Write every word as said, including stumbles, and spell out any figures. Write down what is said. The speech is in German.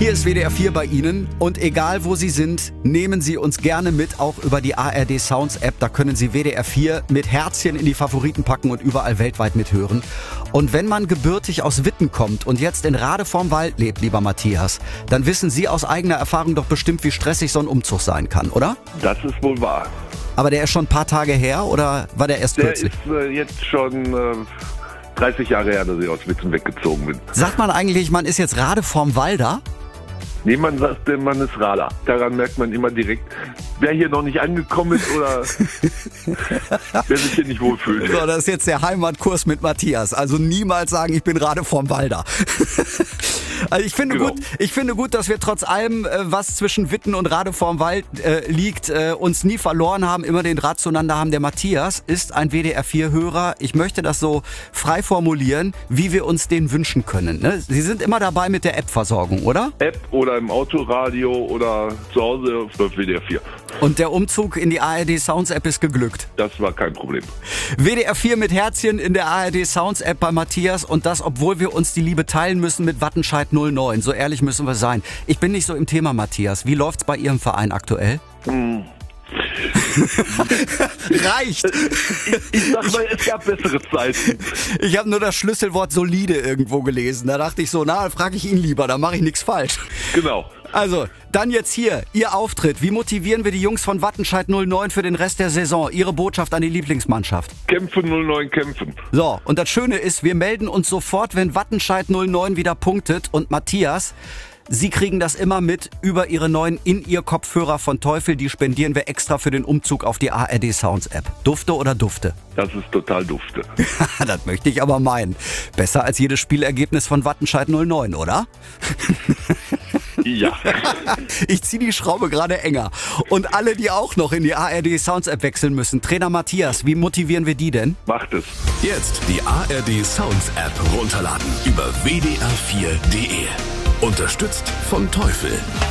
Hier ist W D R vier bei Ihnen und egal wo Sie sind, nehmen Sie uns gerne mit, auch über die A R D Sounds App. Da können Sie W D R vier mit Herzchen in die Favoriten packen und überall weltweit mithören. Und wenn man gebürtig aus Witten kommt und jetzt in Rade vorm Wald lebt, lieber Matthias, dann wissen Sie aus eigener Erfahrung doch bestimmt, wie stressig so ein Umzug sein kann, oder? Das ist wohl wahr. Aber der ist schon ein paar Tage her oder war der erst Der kürzlich? ist äh, jetzt schon äh, dreißig Jahre her, dass ich aus Witten weggezogen bin. Sagt man eigentlich, man ist jetzt Rade vorm Walder? Nee, man sagt, man ist Rader. Daran merkt man immer direkt, wer hier noch nicht angekommen ist oder wer sich hier nicht wohlfühlt. So, das ist jetzt der Heimatkurs mit Matthias. Also niemals sagen, ich bin Rade vorm Walder. Also ich finde Genau. gut, ich finde gut, dass wir trotz allem, äh, was zwischen Witten und Rade vorm Wald äh, liegt, äh, uns nie verloren haben, immer den Draht zueinander haben. Der Matthias ist ein W D R vier Hörer. Ich möchte das so frei formulieren, wie wir uns den wünschen können. Ne? Sie sind immer dabei mit der App-Versorgung, oder? App oder im Autoradio oder zu Hause auf W D R vier. Und der Umzug in die A R D Sounds App ist geglückt. Das war kein Problem. W D R vier mit Herzchen in der A R D Sounds App bei Matthias und das, obwohl wir uns die Liebe teilen müssen mit Wattenscheid null neun. So ehrlich müssen wir sein. Ich bin nicht so im Thema, Matthias. Wie läuft's bei Ihrem Verein aktuell? Hm. Reicht! Ich, ich sag mal, es gab bessere Zeiten. Ich habe nur das Schlüsselwort solide irgendwo gelesen. Da dachte ich so, na, frage ich ihn lieber, da mache ich nichts falsch. Genau. Also, dann jetzt hier, Ihr Auftritt. Wie motivieren wir die Jungs von Wattenscheid null neun für den Rest der Saison? Ihre Botschaft an die Lieblingsmannschaft. Kämpfen null neun kämpfen. So, und das Schöne ist, wir melden uns sofort, wenn Wattenscheid null neun wieder punktet. Und Matthias, Sie kriegen das immer mit über Ihre neuen In-Ear-Kopfhörer von Teufel. Die spendieren wir extra für den Umzug auf die A R D Sounds App. Dufte oder Dufte? Das ist total dufte. Das möchte ich aber meinen. Besser als jedes Spielergebnis von Wattenscheid null neun, oder? Ja. Ich ziehe die Schraube gerade enger. Und alle, die auch noch in die A R D Sounds App wechseln müssen. Trainer Matthias, wie motivieren wir die denn? Macht es. Jetzt die A R D Sounds App runterladen über w d r vier punkt d e. Unterstützt von Teufel.